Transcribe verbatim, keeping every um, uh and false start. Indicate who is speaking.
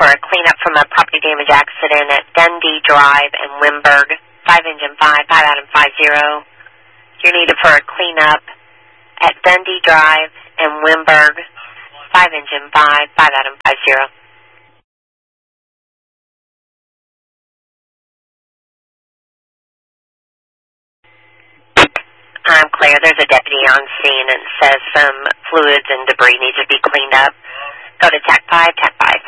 Speaker 1: for a cleanup from a property damage accident at Dundee Drive and Wimberg, five engine five, five Adam five zero. You're needed for a cleanup at Dundee Drive and Wimberg, five engine five, five Adam five zero. I'm clear. There's a deputy on scene and says some fluids and debris needs to be cleaned up. Go to TAC five, TAC five.